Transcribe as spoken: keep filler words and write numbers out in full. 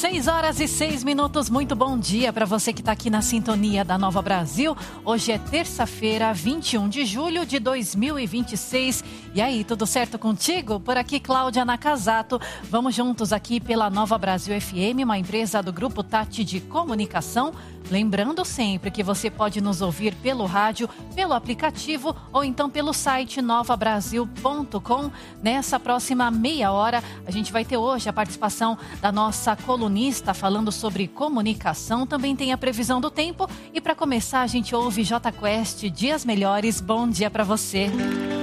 seis horas e seis minutos, muito bom dia para você que está aqui na sintonia da Nova Brasil. Hoje é terça-feira, vinte e um de julho de dois mil e vinte e seis. E aí, tudo certo contigo? Por aqui, Cláudia Nakazato. Vamos juntos aqui pela Nova Brasil F M, uma empresa do Grupo Tati de Comunicação. Lembrando sempre que você pode nos ouvir pelo rádio, pelo aplicativo ou então pelo site nova brasil ponto com. Nessa próxima meia hora, a gente vai ter hoje a participação da nossa colunista falando sobre comunicação. Também tem a previsão do tempo. E para começar, a gente ouve Jota Quest, Dias Melhores. Bom dia para você.